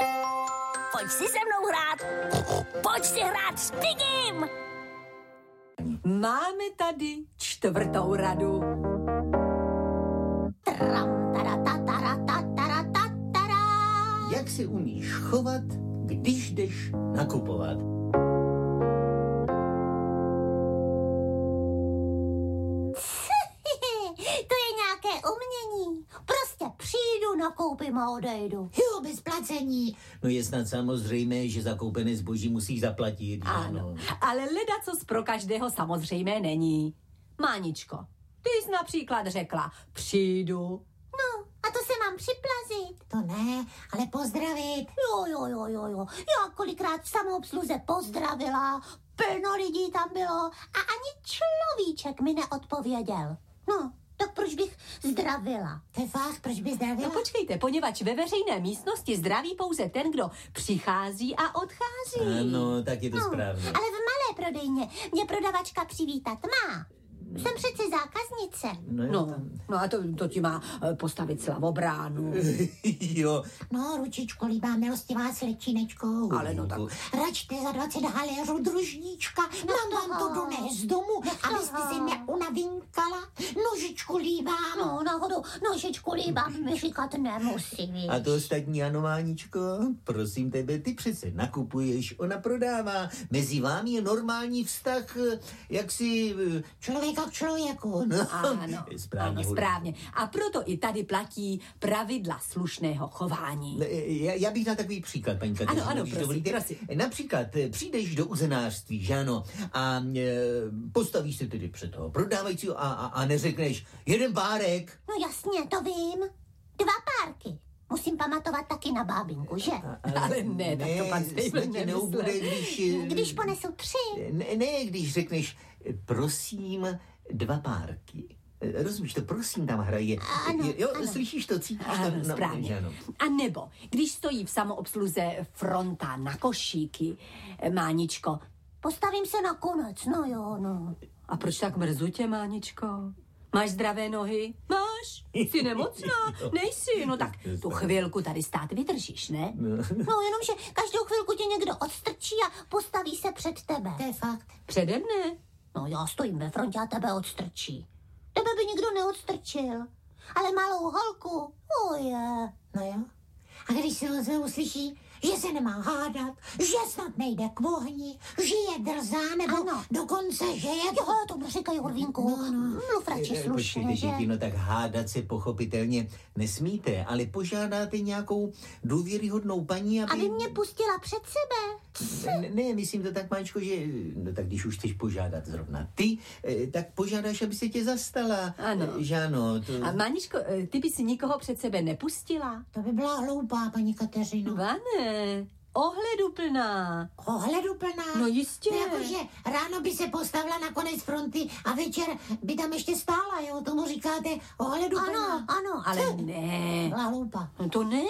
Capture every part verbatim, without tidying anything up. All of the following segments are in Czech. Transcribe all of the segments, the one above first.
Pojď si se mnou hrát. Pojď si hrát s Pigim. Máme tady čtvrtou radu. Tram, tara, ta, tara, ta, tara, ta, tara. Jak se umíš chovat, když jdeš nakupovat? To je nějaké umění. Prostě přijdu, nakoupím a odejdu. Jo, bez placení. No je snad samozřejmé, že zakoupené zboží musíš zaplatit. Ano, ale ledacos pro každého samozřejmé není. Máničko, ty jsi například řekla, přijdu. No, a to se mám připlazit. To ne, ale pozdravit. Jo, jo, jo, jo, jo. Já kolikrát v samoobsluze pozdravila, plno lidí tam bylo a ani človíček mi neodpověděl. No, tak proč bych zdravila? To je fakt, proč by zdravila? No počkejte, poněvadž ve veřejné místnosti zdraví pouze ten, kdo přichází a odchází. Ano, tak je to no, správně. Ale v malé prodejně mě prodavačka přivítat má. Jsem přece zákaznice. No, No, tam... no a to, to ti má eh, postavit slavobránu. jo. No, ručičko líbá, milostivá slečinečko. Ale no tak... Račte za dvacet haléřů družníčka, mám vám to donést z domu, abyste si neunavinkala. Nožičku líbám. No, náhodou nožičku líbám mi říkat nemusí, víš. A to ostatní, ano, Máničko, prosím tebe, ty přece nakupuješ, ona prodává. Mezi vámi je normální vztah, jak si... Člověka k člověku. No, Ano, správně, ano, správně. A proto i tady platí pravidla slušného chování. Já, já bych dal takový příklad, paní Kateřino. Ano, ano, když prosím, dovolíte. prosím. Například e, přijdeš do uzenářství, že ano, a e, postavíš se tedy před toho prodávajícího a, a, a neřekneš jeden párek. No jasně, to vím. Dva párky. Musím pamatovat taky na bábinku, že? Ale ne, tak to pan Stejbl snad tě neubude, nemyslel. když... e, Když ponesu tři. Ne, ne, když řekneš, e, prosím, dva párky. E, Rozumíš to, prosím, tam hraje. Ano, jo, ano. Slyšíš to, cítíš to? Ano, No, správně. že ano. A nebo, když stojí v samoobsluze fronta na košíky, eh, Máničko. Postavím se na konec, no jo, no. A proč tak mrzutě, Máničko? Máš zdravé nohy? Máš? Jsi nemocná? Nejsi? No tak tu chvilku tady stát vydržíš, ne? No jenomže každou chvilku tě někdo odstrčí a postaví se před tebe. To je fakt. Přede mne? No já stojím ve frontě a tebe odstrčí. Tebe by nikdo neodstrčil. Ale malou holku, oh je. No jo. A když se ozve uslyší, že se nemá hádat, že snad nejde k ohni, že je drzá, nebo Ano. dokonce, že je... Jo, to neříkej, Urvínku. No, no. Mluv radši E, slušně, Počkejte, že? děti, no tak hádat se pochopitelně nesmíte, ale požádáte nějakou důvěryhodnou paní, aby... Aby mě pustila před sebe. Ne, ne, myslím to tak, Máčko, že... No tak když už chceš požádat zrovna ty, eh, tak požádáš, aby se tě zastala. Ano. Eh, Že ano, to... A Máničko, eh, ty by si nikoho před sebe nepustila? To by byla hloupá, paní Kateřino. Vane, ohleduplná. Ohleduplná. No jistě. To jakože ráno by se postavila na konec fronty a večer by tam ještě stála, jo? Tomu říkáte ohleduplná. Ano, ano. Ale ne. Byla hloupá. No to ne.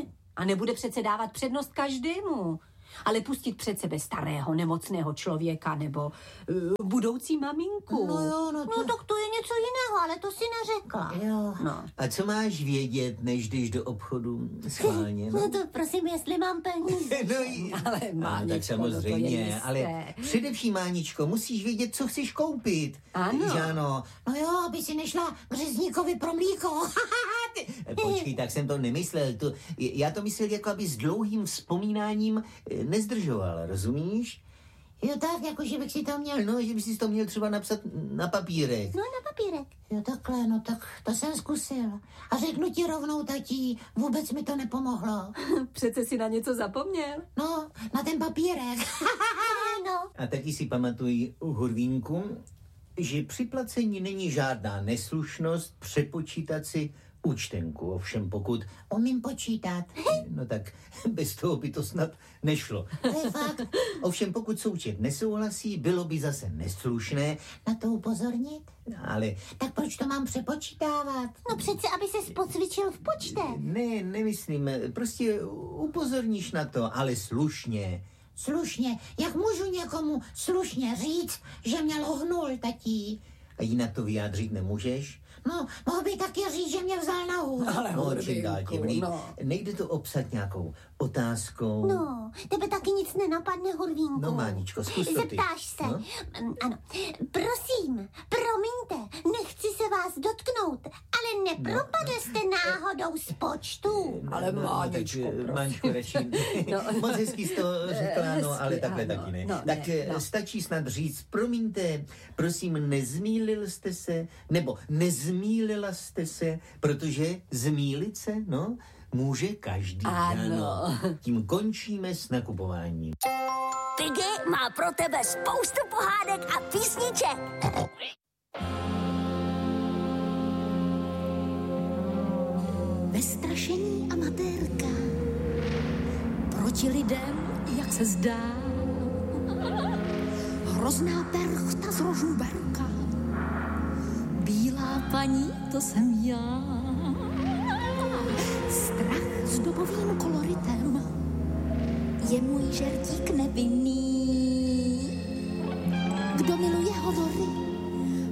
A nebude přece dávat přednost každému. Ale pustit před sebe starého, nemocného člověka nebo uh, budoucí maminku. No jo, no to... No tak to je něco jiného, ale to si neřekla. Jo. No. A co máš vědět, než jdeš do obchodu schválně? No to prosím, jestli mám peníze. No, i- Ale ano, Máničko, tak no samozřejmě, to je jisté. ale především, Máničko, musíš vědět, co chceš koupit. Ano. Že ano. No jo, aby si nešla k řezníkovi pro mlíko. Eh, Počkej, tak jsem to nemyslel. To, já to myslel jako, aby s dlouhým vzpomínáním eh, nezdržoval, rozumíš? Jo tak, jako že bych si to měl... No, že bys si to měl třeba napsat na papírech. No na papírek. Jo takhle, no tak to jsem zkusil. A řeknu ti rovnou, tatí, vůbec mi to nepomohlo. Přece si na něco zapomněl. No, na ten papírek. No. A taky si pamatuj, Hurvínku, že při placení není žádná neslušnost přepočítat si účtenku. Ovšem pokud... Umím počítat. No tak bez toho by to snad nešlo. To je fakt. Ovšem pokud součet nesouhlasí, bylo by zase neslušné, Na to upozornit? ale Tak proč to mám přepočítávat? No přece, aby se pocvičil v počte. ne, nemyslím, prostě upozorníš na to, ale slušně. Slušně. Jak můžu někomu slušně říct, že mě lohnul, tatí? A jinak to vyjádřit nemůžeš? No, mohl by taky říct, že mě vzal na hůl. Ale No, čím dál tím líp. no. Nejde to obsat nějakou otázkou? No, tebe taky nic nenapadne, Hurvínku. No, Máničko, zkus to ty. Zeptáš se. No? Mm, Ano. Prosím, promiňte, nechci se vás dotknout, ale nepropadl jste náhodou z počtu. Ale no, Máničko, tak, prosím. Máničko, radši. No. Moc hezky jsi to řekla, no, ale Hezky, takhle ano. taky ne. No, tak ne, no. stačí snad říct, promiňte, prosím, nezmýlil jste se, nebo nezmýlila jste se, protože zmýlit se, no, může každý. Ano. Tím končíme s nakupováním. Piggy má pro tebe spoustu pohádek a písniček. Vystrašení amatérka proti lidem, jak se zdá. Hrozná perchta z Rožmberka, bílá paní, to jsem já. Strach s dobovým koloritem je můj žertík nevinný. Kdo miluje hovory,